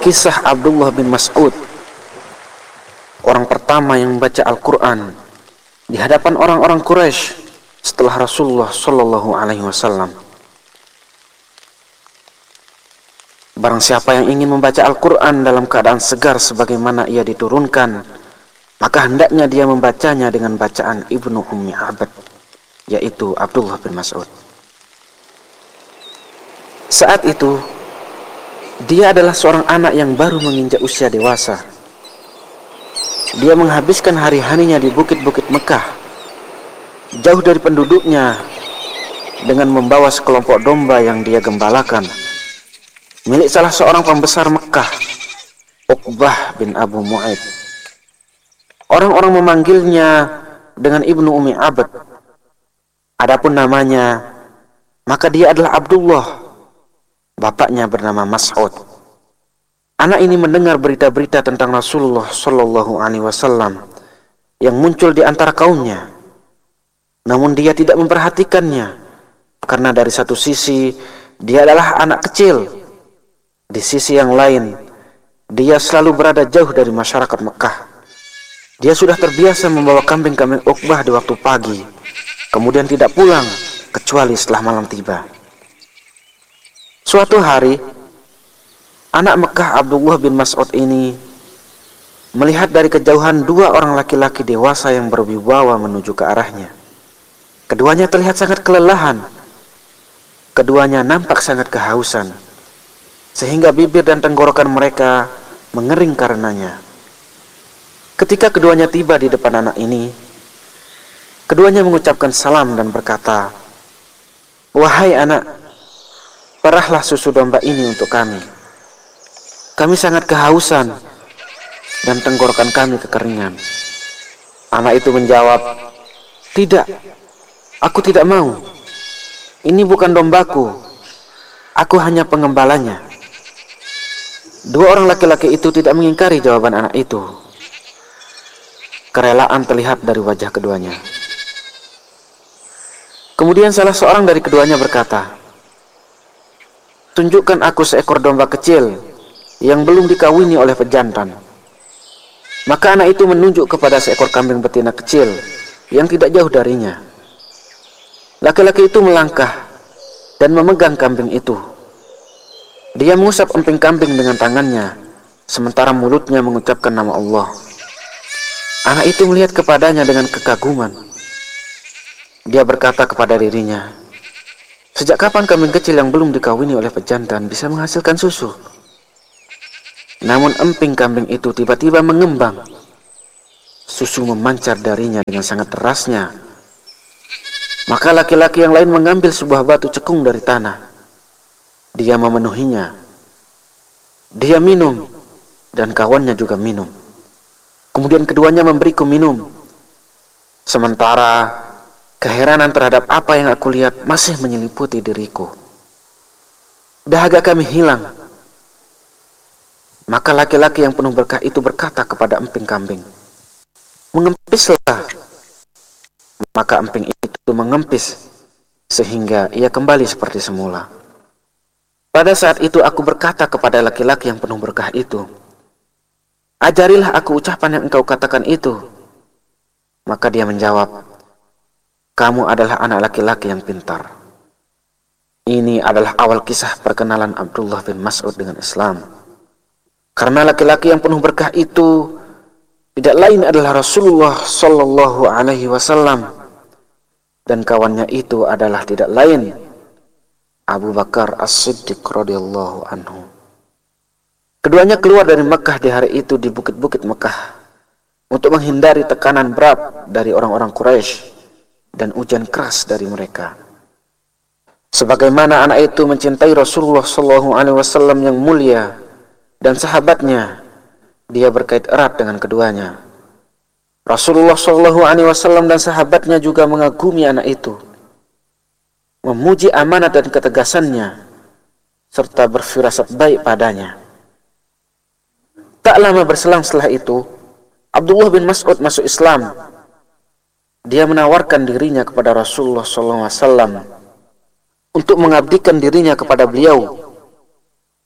Kisah Abdullah bin Mas'ud, orang pertama yang membaca Al-Quran di hadapan orang-orang Quraisy setelah Rasulullah Shallallahu Alaihi Wasallam. Barang siapa yang ingin membaca Al-Quran dalam keadaan segar sebagaimana ia diturunkan, maka hendaknya dia membacanya dengan bacaan Ibnu Ummi Abd, yaitu Abdullah bin Mas'ud. Saat itu, dia adalah seorang anak yang baru menginjak usia dewasa. Dia menghabiskan hari-harinya di bukit-bukit Mekah, jauh dari penduduknya, dengan membawa sekelompok domba yang dia gembalakan, milik salah seorang pembesar Mekah, Uqbah bin Abu Mu'aid. Orang-orang memanggilnya dengan Ibnu Ummi Abd. Adapun namanya, maka dia adalah Abdullah. Bapaknya bernama Mas'ud. Anak ini mendengar berita-berita tentang Rasulullah Shallallahu Alaihi Wasallam yang muncul di antara kaumnya. Namun dia tidak memperhatikannya, karena dari satu sisi dia adalah anak kecil, di sisi yang lain dia selalu berada jauh dari masyarakat Mekah. Dia sudah terbiasa membawa kambing-kambing Uqbah di waktu pagi, kemudian tidak pulang kecuali setelah malam tiba. Suatu hari, anak Mekah Abdullah bin Mas'ud ini melihat dari kejauhan dua orang laki-laki dewasa yang berwibawa menuju ke arahnya. Keduanya terlihat sangat kelelahan. Keduanya nampak sangat kehausan, sehingga bibir dan tenggorokan mereka mengering karenanya. Ketika keduanya tiba di depan anak ini, keduanya mengucapkan salam dan berkata, "Wahai anak, perahlah susu domba ini untuk kami. Kami sangat kehausan dan tenggorokan kami kekeringan." Anak itu menjawab, "Tidak, aku tidak mau. Ini bukan dombaku. Aku hanya pengembalanya." Dua orang laki-laki itu tidak mengingkari jawaban anak itu. Kerelaan terlihat dari wajah keduanya. Kemudian salah seorang dari keduanya berkata, "Tunjukkan aku seekor domba kecil yang belum dikawini oleh pejantan." Maka anak itu menunjuk kepada seekor kambing betina kecil yang tidak jauh darinya. Laki-laki itu melangkah dan memegang kambing itu. Dia mengusap emping kambing dengan tangannya, sementara mulutnya mengucapkan nama Allah. Anak itu melihat kepadanya dengan kekaguman. Dia berkata kepada dirinya, "Sejak kapan kambing kecil yang belum dikawini oleh pejantan bisa menghasilkan susu?" Namun emping kambing itu tiba-tiba mengembang. Susu memancar darinya dengan sangat derasnya. Maka laki-laki yang lain mengambil sebuah batu cekung dari tanah. Dia memenuhinya. Dia minum, dan kawannya juga minum. Kemudian keduanya memberiku minum. Sementara keheranan terhadap apa yang aku lihat masih menyeliputi diriku. Dahaga kami hilang. Maka laki-laki yang penuh berkah itu berkata kepada emping kambing, "Mengempislah." Maka emping itu mengempis, sehingga ia kembali seperti semula. Pada saat itu aku berkata kepada laki-laki yang penuh berkah itu, "Ajarilah aku ucapan yang engkau katakan itu." Maka dia menjawab, "Kamu adalah anak laki-laki yang pintar." Ini adalah awal kisah perkenalan Abdullah bin Mas'ud dengan Islam. Karena laki-laki yang penuh berkah itu tidak lain adalah Rasulullah Shallallahu Alaihi Wasallam, dan kawannya itu adalah tidak lain Abu Bakar As-Siddiq radhiyallahu anhu. Keduanya keluar dari Mekah di hari itu di bukit-bukit Mekah untuk menghindari tekanan berat dari orang-orang Quraisy dan ujian keras dari mereka. Sebagaimana anak itu mencintai Rasulullah Shallallahu Alaihi Wasallam yang mulia dan sahabatnya, dia berkait erat dengan keduanya. Rasulullah Shallallahu Alaihi Wasallam dan sahabatnya juga mengagumi anak itu, memuji amanat dan ketegasannya, serta berfirasat baik padanya. Tak lama berselang setelah itu, Abdullah bin Mas'ud masuk Islam. Dia menawarkan dirinya kepada Rasulullah SAW untuk mengabdikan dirinya kepada beliau.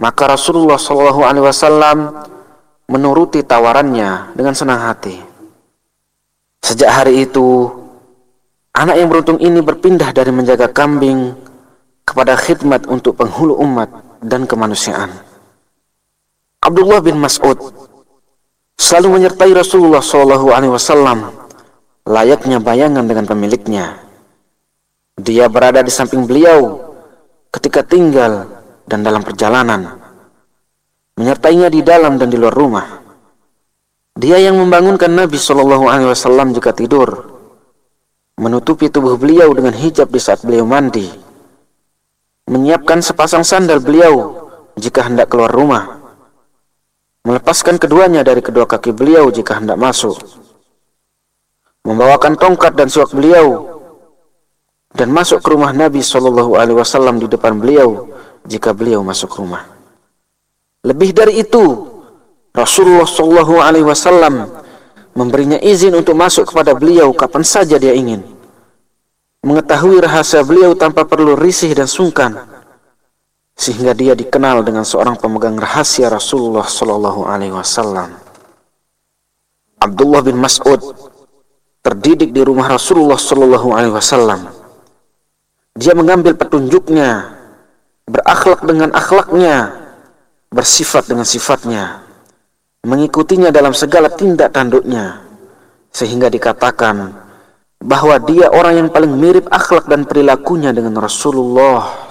Maka Rasulullah SAW menuruti tawarannya dengan senang hati. Sejak hari itu, anak yang beruntung ini berpindah dari menjaga kambing kepada khidmat untuk penghulu umat dan kemanusiaan. Abdullah bin Mas'ud selalu menyertai Rasulullah SAW layaknya bayangan dengan pemiliknya. Dia berada di samping beliau ketika tinggal dan dalam perjalanan, menyertainya di dalam dan di luar rumah. Dia yang membangunkan Nabi SAW jika tidur, menutupi tubuh beliau dengan hijab di saat beliau mandi, menyiapkan sepasang sandal beliau jika hendak keluar rumah, melepaskan keduanya dari kedua kaki beliau jika hendak masuk, membawakan tongkat dan siwak beliau, dan masuk ke rumah Nabi SAW di depan beliau jika beliau masuk rumah. Lebih dari itu, Rasulullah SAW memberinya izin untuk masuk kepada beliau kapan saja dia ingin, mengetahui rahasia beliau tanpa perlu risih dan sungkan, sehingga dia dikenal dengan seorang pemegang rahasia Rasulullah SAW. Abdullah bin Mas'ud terdidik di rumah Rasulullah SAW. Dia mengambil petunjuknya, berakhlak dengan akhlaknya, bersifat dengan sifatnya, mengikutinya dalam segala tindak tanduknya, sehingga dikatakan bahwa dia orang yang paling mirip akhlak dan perilakunya dengan Rasulullah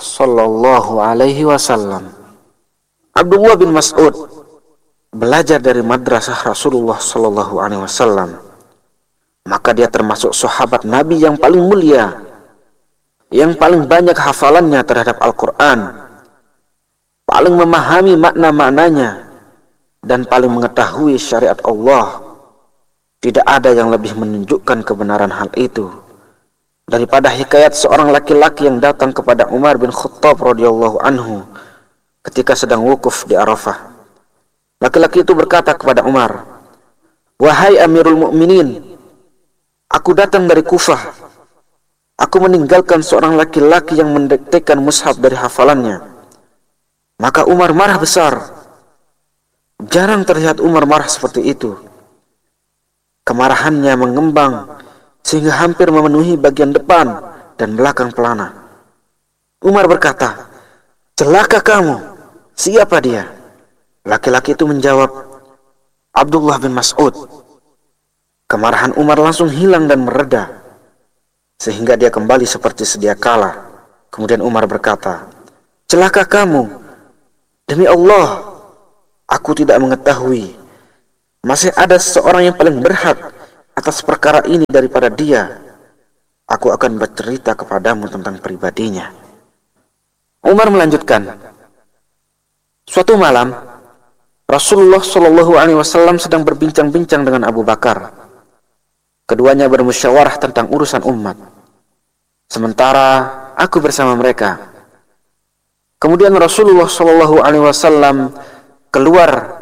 SAW. Abdullah bin Mas'ud belajar dari madrasah Rasulullah SAW, maka dia termasuk sahabat Nabi yang paling mulia, yang paling banyak hafalannya terhadap Al-Quran, paling memahami makna-maknanya, dan paling mengetahui syariat Allah. Tidak ada yang lebih menunjukkan kebenaran hal itu daripada hikayat seorang laki-laki yang datang kepada Umar bin Khattab radhiyallahu anhu ketika sedang wukuf di Arafah. Laki-laki itu berkata kepada Umar, "Wahai Amirul Mukminin, aku datang dari Kufah. Aku meninggalkan seorang laki-laki yang mendiktekan mushaf dari hafalannya." Maka Umar marah besar. Jarang terlihat Umar marah seperti itu. Kemarahannya mengembang sehingga hampir memenuhi bagian depan dan belakang pelana. Umar berkata, "Celaka kamu, siapa dia?" Laki-laki itu menjawab, "Abdullah bin Mas'ud." Kemarahan Umar langsung hilang dan mereda, sehingga dia kembali seperti sedia kala. Kemudian Umar berkata, "Celaka kamu, demi Allah, aku tidak mengetahui masih ada seseorang yang paling berhak atas perkara ini daripada dia. Aku akan bercerita kepadamu tentang pribadinya." Umar melanjutkan, "Suatu malam, Rasulullah SAW sedang berbincang-bincang dengan Abu Bakar. Keduanya bermusyawarah tentang urusan umat, sementara aku bersama mereka. Kemudian Rasulullah SAW keluar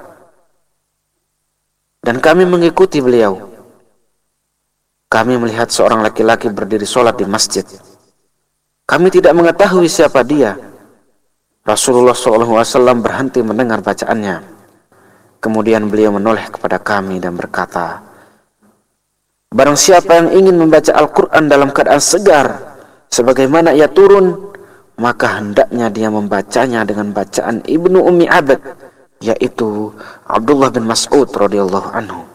dan kami mengikuti beliau. Kami melihat seorang laki-laki berdiri sholat di masjid. Kami tidak mengetahui siapa dia. Rasulullah SAW berhenti mendengar bacaannya. Kemudian beliau menoleh kepada kami dan berkata, 'Barang siapa yang ingin membaca Al-Quran dalam keadaan segar, sebagaimana ia turun, maka hendaknya dia membacanya dengan bacaan Ibnu Ummi Abd, yaitu Abdullah bin Mas'ud radhiyallahu anhu.'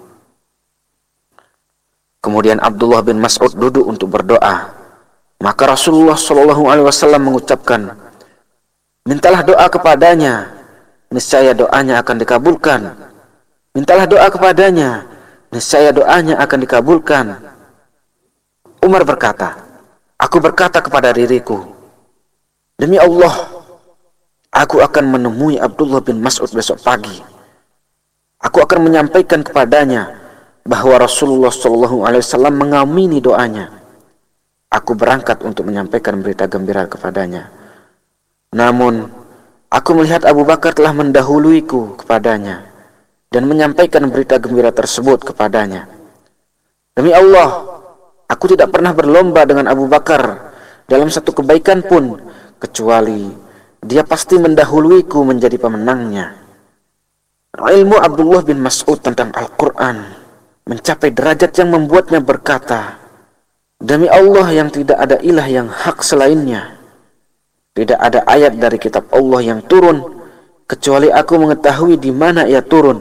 Kemudian Abdullah bin Mas'ud duduk untuk berdoa. Maka Rasulullah SAW mengucapkan, 'Mintalah doa kepadanya, niscaya doanya akan dikabulkan. Mintalah doa kepadanya, niscaya doanya akan dikabulkan.' Umar berkata, 'Aku berkata kepada diriku, demi Allah, aku akan menemui Abdullah bin Mas'ud besok pagi. Aku akan menyampaikan kepadanya bahwa Rasulullah SAW mengamini doanya. Aku berangkat untuk menyampaikan berita gembira kepadanya. Namun, aku melihat Abu Bakar telah mendahuluiku kepadanya dan menyampaikan berita gembira tersebut kepadanya. Demi Allah, aku tidak pernah berlomba dengan Abu Bakar dalam satu kebaikan pun, kecuali dia pasti mendahuluiku menjadi pemenangnya. Ilmu Abdullah bin Mas'ud tentang Al-Quran mencapai derajat yang membuatnya berkata, demi Allah yang tidak ada ilah yang hak selainnya, tidak ada ayat dari kitab Allah yang turun kecuali aku mengetahui di mana ia turun.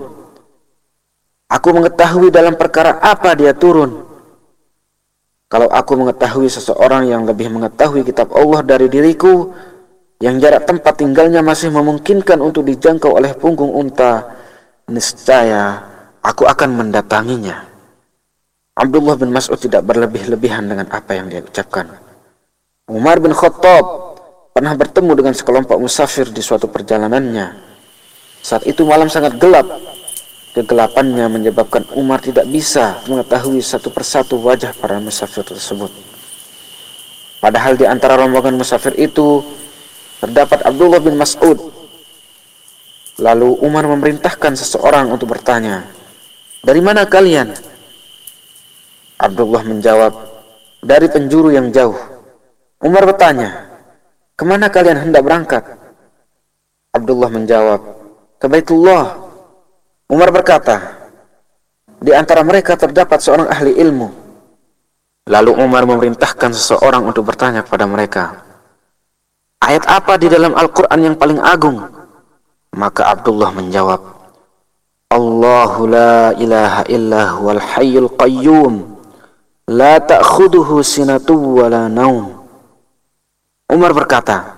Aku mengetahui dalam perkara apa dia turun. Kalau aku mengetahui seseorang yang lebih mengetahui kitab Allah dari diriku, yang jarak tempat tinggalnya masih memungkinkan untuk dijangkau oleh punggung unta, niscaya aku akan mendatanginya. Abdullah bin Mas'ud tidak berlebih-lebihan dengan apa yang dia ucapkan. Umar bin Khattab pernah bertemu dengan sekelompok musafir di suatu perjalanannya. Saat itu malam sangat gelap. Kegelapannya menyebabkan Umar tidak bisa mengetahui satu persatu wajah para musafir tersebut. Padahal di antara rombongan musafir itu terdapat Abdullah bin Mas'ud. Lalu Umar memerintahkan seseorang untuk bertanya, dari mana kalian? Abdullah menjawab, dari penjuru yang jauh. Umar bertanya, kemana kalian hendak berangkat? Abdullah menjawab, ke Baitullah. Umar berkata, di antara mereka terdapat seorang ahli ilmu. Lalu Umar memerintahkan seseorang untuk bertanya kepada mereka, ayat apa di dalam Al-Quran yang paling agung? Maka Abdullah menjawab, Allahu la ilaha illa huwal hayyul qayyum, la ta'khuduhu sinatu wa la naum. Umar berkata,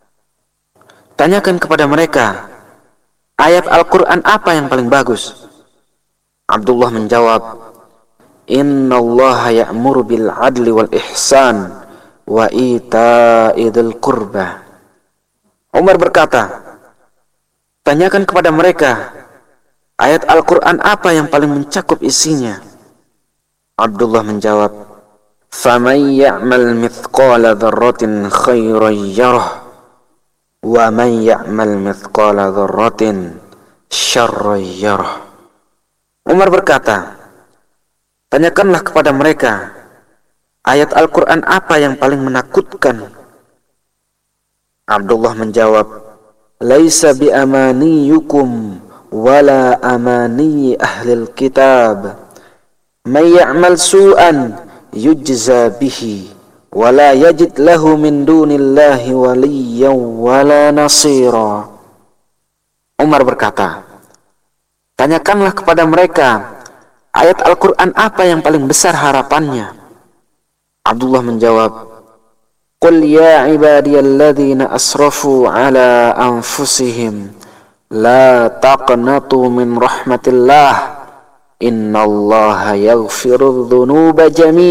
tanyakan kepada mereka, ayat Al-Quran apa yang paling bagus? Abdullah menjawab, Inna allaha ya'muru bil adli wal ihsan wa ita'i dzil qurba. Umar berkata, tanyakan kepada mereka, ayat Al-Quran apa yang paling mencakup isinya? Abdullah menjawab, faman ya'mal mithqala dzarratin khairan yarah wa man ya'mal mithqala dzarratin syarran yarah. Umar berkata, tanyakanlah kepada mereka, ayat Al-Quran apa yang paling menakutkan? Abdullah menjawab, laisa bi amaniyukum wala amani ahlil kitab, man ya'mal su'an yujza bihi wala yajid lahu min dunillahi waliyyan wala nasira. Umar berkata, tanyakanlah kepada mereka, ayat Al-Quran apa yang paling besar harapannya? Abdullah menjawab, qul ya ibadiyalladzina asrafu ala anfusihim la taqnatu min rahmatillah innallaha yaghfirudz dzunuba jami'an